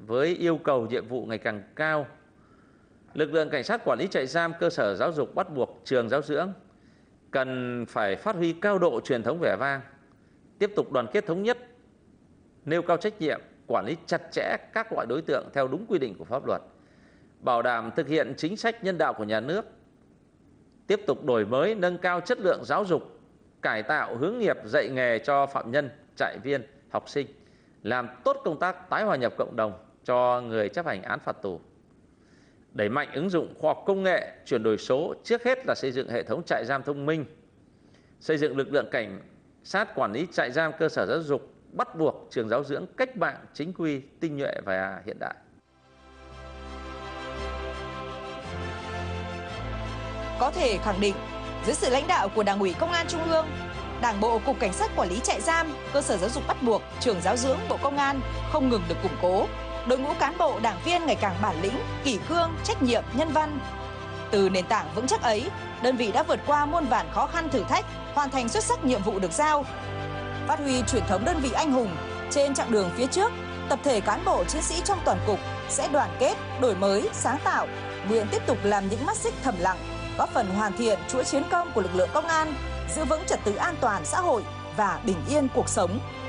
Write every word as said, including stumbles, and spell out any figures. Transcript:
với yêu cầu nhiệm vụ ngày càng cao, lực lượng cảnh sát quản lý trại giam, cơ sở giáo dục bắt buộc, trường giáo dưỡng cần phải phát huy cao độ truyền thống vẻ vang, tiếp tục đoàn kết thống nhất, nêu cao trách nhiệm, quản lý chặt chẽ các loại đối tượng theo đúng quy định của pháp luật, bảo đảm thực hiện chính sách nhân đạo của nhà nước, tiếp tục đổi mới, nâng cao chất lượng giáo dục, cải tạo hướng nghiệp, dạy nghề cho phạm nhân, trại viên, học sinh, làm tốt công tác tái hòa nhập cộng đồng cho người chấp hành án phạt tù. Đẩy mạnh ứng dụng khoa học công nghệ, chuyển đổi số, trước hết là xây dựng hệ thống trại giam thông minh, xây dựng lực lượng cảnh sát quản lý trại giam, cơ sở giáo dục bắt buộc, trường giáo dưỡng cách mạng, chính quy, tinh nhuệ và hiện đại. Có thể khẳng định, dưới sự lãnh đạo của Đảng ủy Công an Trung ương, Đảng bộ Cục Cảnh sát Quản lý trại giam, cơ sở giáo dục bắt buộc, trường giáo dưỡng Bộ Công an không ngừng được củng cố. Đội ngũ cán bộ, đảng viên ngày càng bản lĩnh, kỷ cương, trách nhiệm, nhân văn. Từ nền tảng vững chắc ấy, đơn vị đã vượt qua muôn vàn khó khăn thử thách, hoàn thành xuất sắc nhiệm vụ được giao. Phát huy truyền thống đơn vị anh hùng, trên chặng đường phía trước, tập thể cán bộ chiến sĩ trong toàn cục sẽ đoàn kết, đổi mới, sáng tạo, nguyện tiếp tục làm những mắt xích thầm lặng, góp phần hoàn thiện chuỗi chiến công của lực lượng công an, giữ vững trật tự an toàn xã hội và bình yên cuộc sống.